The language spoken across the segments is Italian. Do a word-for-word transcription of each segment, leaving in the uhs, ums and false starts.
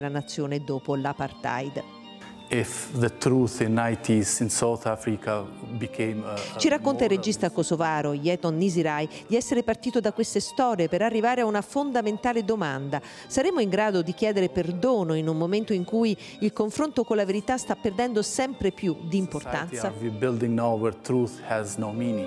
la nazione dopo l'apartheid. If the truth in nineties in South Africa became a, a Ci racconta il moral- regista kosovaro Jeton Nisirai di essere partito da queste storie per arrivare a una fondamentale domanda. Saremo in grado di chiedere perdono in un momento in cui il confronto con la verità sta perdendo sempre più di importanza? Society are we building now where truth has no meaning?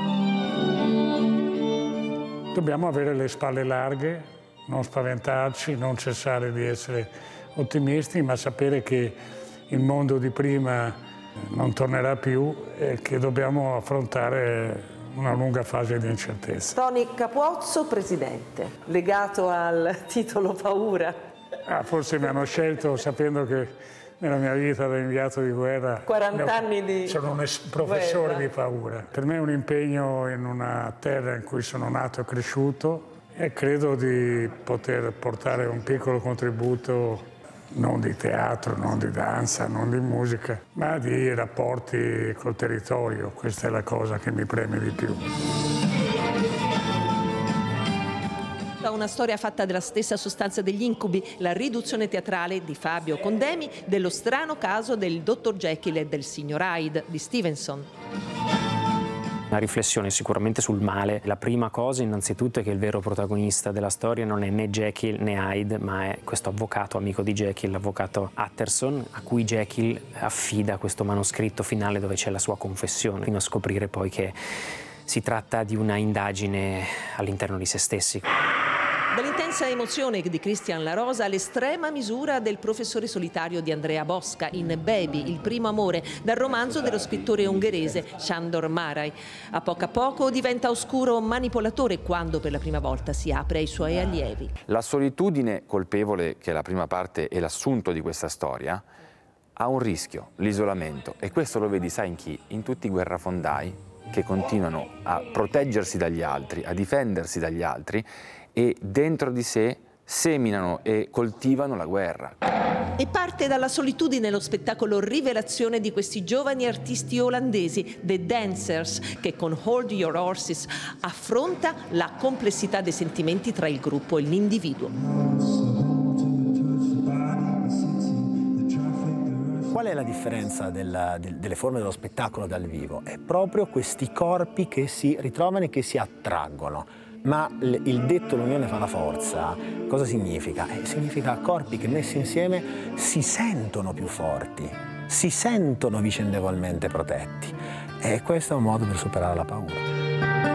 Dobbiamo avere le spalle larghe, non spaventarci, non cessare di essere ottimisti, ma sapere che il mondo di prima non tornerà più e che dobbiamo affrontare una lunga fase di incertezza. Tony Capuozzo, presidente, legato al titolo paura. Ah, forse mi hanno scelto sapendo che nella mia vita da inviato di guerra quaranta anni di sono un es- professore guerra. di paura. Per me è un impegno in una terra in cui sono nato e cresciuto e credo di poter portare un piccolo contributo non di teatro, non di danza, non di musica, ma di rapporti col territorio. Questa è la cosa che mi preme di più. Una storia fatta della stessa sostanza degli incubi, la riduzione teatrale di Fabio Condemi dello strano caso del dottor Jekyll e del signor Hyde di Stevenson. Una riflessione sicuramente sul male. La prima cosa innanzitutto è che il vero protagonista della storia non è né Jekyll né Hyde, ma è questo avvocato amico di Jekyll, l'avvocato Utterson, a cui Jekyll affida questo manoscritto finale dove c'è la sua confessione, fino a scoprire poi che si tratta di una indagine all'interno di se stessi. Dall'intensa emozione di Christian La Rosa all'estrema misura del professore solitario di Andrea Bosca in Baby, il primo amore, dal romanzo dello scrittore ungherese Sándor Márai. A poco a poco diventa oscuro manipolatore quando per la prima volta si apre ai suoi allievi. La solitudine colpevole, che è la prima parte e l'assunto di questa storia, ha un rischio, l'isolamento. E questo lo vedi, sai in chi? In tutti i guerrafondai che continuano a proteggersi dagli altri, a difendersi dagli altri e dentro di sé seminano e coltivano la guerra. E parte dalla solitudine lo spettacolo rivelazione di questi giovani artisti olandesi, The Dancers, che con Hold Your Horses affronta la complessità dei sentimenti tra il gruppo e l'individuo. Qual è la differenza della, de, delle forme dello spettacolo dal vivo? È proprio questi corpi che si ritrovano e che si attraggono. Ma il detto l'unione fa la forza, cosa significa? Eh, significa corpi che messi insieme si sentono più forti, si sentono vicendevolmente protetti. E questo è un modo per superare la paura.